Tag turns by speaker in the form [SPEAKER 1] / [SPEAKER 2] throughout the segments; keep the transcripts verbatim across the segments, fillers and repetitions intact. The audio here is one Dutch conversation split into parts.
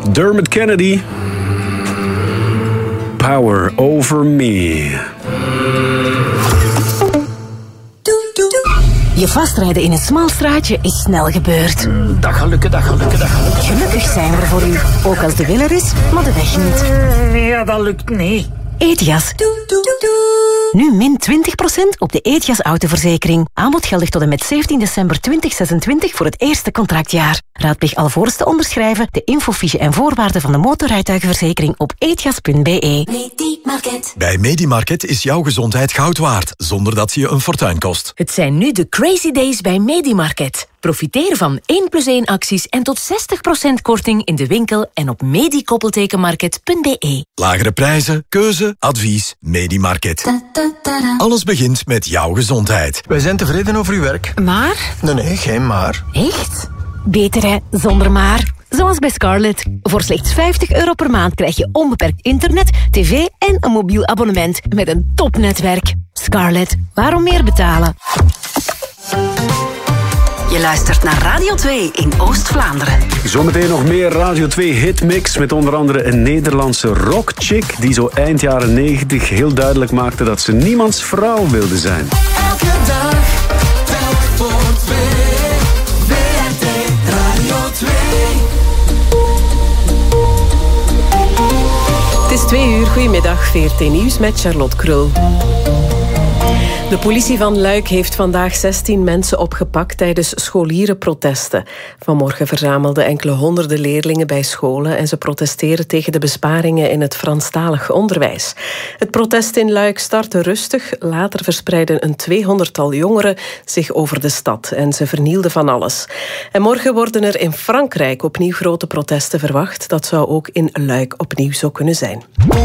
[SPEAKER 1] Dermot Kennedy. Power Over Me.
[SPEAKER 2] Je vastrijden in een smal straatje is snel gebeurd.
[SPEAKER 3] Mm, dat gaat lukken, dat gaat lukken, dat gaat lukken.
[SPEAKER 2] Gelukkig zijn we er voor u. Ook als de wil er is, maar de weg niet.
[SPEAKER 3] Nee, dat lukt niet.
[SPEAKER 2] Etias. Nu min twintig procent op de Etias autoverzekering. Aanbod geldig tot en met zeventien december tweeduizend zesentwintig voor het eerste contractjaar. Raadpleeg alvorens te onderschrijven de infofiche en voorwaarden van de motorrijtuigenverzekering op etias punt b e.
[SPEAKER 4] Medimarket. Bij Medimarket is jouw gezondheid goud waard, zonder dat ze je een fortuin kost.
[SPEAKER 2] Het zijn nu de Crazy Days bij Medimarket. Profiteer van één plus één acties en tot zestig procent korting in de winkel en op medikoppeltekenmarket punt b e.
[SPEAKER 4] Lagere prijzen, keuze, advies, Medimarket. Alles begint met jouw gezondheid.
[SPEAKER 3] Wij zijn tevreden over uw werk.
[SPEAKER 2] Maar?
[SPEAKER 3] Nee, nee, geen maar.
[SPEAKER 2] Echt? Beter hè, zonder maar. Zoals bij Scarlett. Voor slechts vijftig euro per maand krijg je onbeperkt internet, tv en een mobiel abonnement met een topnetwerk. Scarlett, waarom meer betalen?
[SPEAKER 5] Je luistert naar Radio twee in Oost-Vlaanderen.
[SPEAKER 1] Zometeen nog meer Radio twee hitmix met onder andere een Nederlandse rockchick die zo eind jaren negentig heel duidelijk maakte dat ze niemands vrouw wilde zijn.
[SPEAKER 6] Elke dag, telk voor twee. W R T Radio twee.
[SPEAKER 7] Het is twee uur, goedemiddag, V R T Nieuws met Charlotte Krul. De politie van Luik heeft vandaag zestien mensen opgepakt tijdens scholierenprotesten. Vanmorgen verzamelden enkele honderden leerlingen bij scholen en ze protesteren tegen de besparingen in het Franstalig onderwijs. Het protest in Luik startte rustig. Later verspreidden een tweehonderdtal jongeren zich over de stad en ze vernielden van alles. En morgen worden er in Frankrijk opnieuw grote protesten verwacht. Dat zou ook in Luik opnieuw zo kunnen zijn.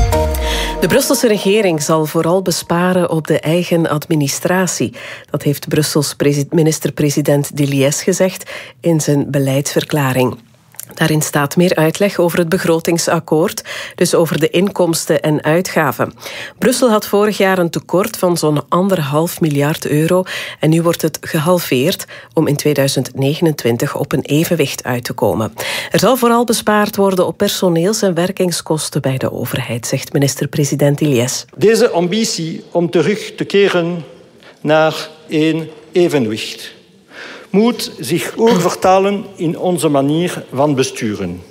[SPEAKER 7] De Brusselse regering zal vooral besparen op de eigen administratie. Dat heeft Brussels minister-president Deliès gezegd in zijn beleidsverklaring. Daarin staat meer uitleg over het begrotingsakkoord, dus over de inkomsten en uitgaven. Brussel had vorig jaar een tekort van zo'n anderhalf miljard euro en nu wordt het gehalveerd om in tweeduizend negenentwintig op een evenwicht uit te komen. Er zal vooral bespaard worden op personeels- en werkingskosten bij de overheid, zegt minister-president Deliès.
[SPEAKER 8] Deze ambitie om terug te keren naar een evenwicht moet zich ook vertalen in onze manier van besturen.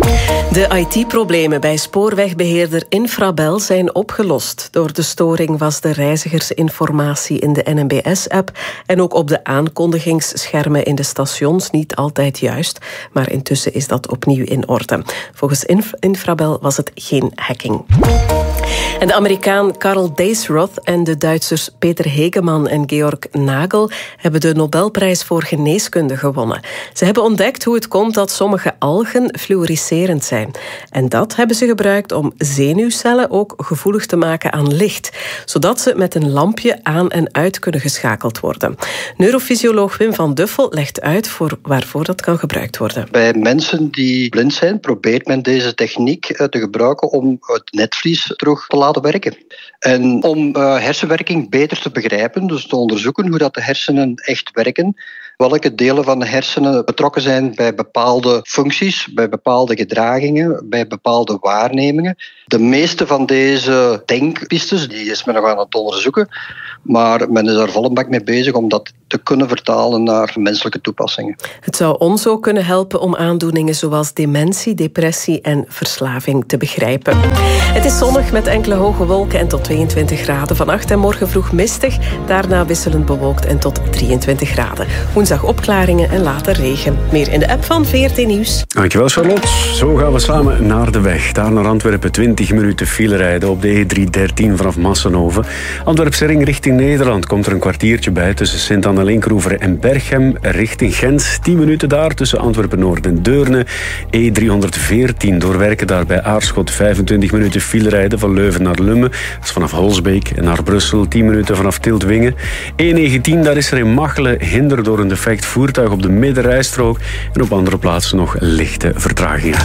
[SPEAKER 7] De I T-problemen bij spoorwegbeheerder Infrabel zijn opgelost. Door de storing was de reizigersinformatie in de N M B S-app en ook op de aankondigingsschermen in de stations niet altijd juist, maar intussen is dat opnieuw in orde. Volgens Inf- Infrabel was het geen hacking. En de Amerikaan Karl Daesroth en de Duitsers Peter Hegeman en Georg Nagel hebben de Nobelprijs voor geneeskunde gewonnen. Ze hebben ontdekt hoe het komt dat sommige algen fluoriserend zijn. En dat hebben ze gebruikt om zenuwcellen ook gevoelig te maken aan licht, zodat ze met een lampje aan en uit kunnen geschakeld worden. Neurofysioloog Wim van Duffel legt uit voor waarvoor dat kan gebruikt worden.
[SPEAKER 9] Bij mensen die blind zijn, probeert men deze techniek te gebruiken om het netvlies terug te laten werken. En om uh, hersenwerking beter te begrijpen, dus te onderzoeken hoe dat de hersenen echt werken, welke delen van de hersenen betrokken zijn bij bepaalde functies, bij bepaalde gedragingen, bij bepaalde waarnemingen. De meeste van deze denkpistes die is men nog aan het onderzoeken, maar men is daar volle bak mee bezig om dat te kunnen vertalen naar menselijke toepassingen.
[SPEAKER 7] Het zou ons ook kunnen helpen om aandoeningen zoals dementie, depressie en verslaving te begrijpen. Het is zonnig met enkele hoge wolken en tot tweeëntwintig graden. Vannacht en morgen vroeg mistig, daarna wisselend bewolkt en tot drieëntwintig graden. Woensdag opklaringen en later regen. Meer in de app van V R T Nieuws.
[SPEAKER 1] Dankjewel Charlotte. Zo gaan we samen naar de weg. Daar naar Antwerpen twintig minuten file rijden op de E driehonderddertien vanaf Massenhoven. Antwerpse ring richting Nederland komt er een kwartiertje bij tussen Sint-Anna-Linkroever en Berchem. Richting Gent tien minuten daar tussen Antwerpen-Noord en Deurne. E driehonderdveertien doorwerken daar bij Aarschot vijfentwintig minuten file rijden van Leuven naar Lummen. Dat is vanaf Holsbeek en naar Brussel tien minuten vanaf Tiltwingen. E negentien, daar is er in Machelen hinder door een defect voertuig op de middenrijstrook en op andere plaatsen nog lichte vertragingen.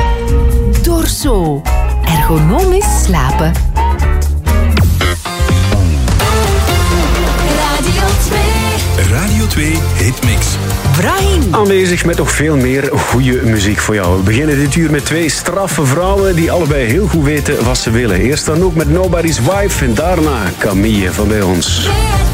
[SPEAKER 2] Dorso. Ergonomisch slapen.
[SPEAKER 6] Radio twee.
[SPEAKER 4] Radio twee Hitmix.
[SPEAKER 2] Brahim.
[SPEAKER 1] Aanwezig met nog veel meer goede muziek voor jou. We beginnen dit uur met twee straffe vrouwen die allebei heel goed weten wat ze willen. Eerst dan ook met Nobody's Wife en daarna Camille van bij ons.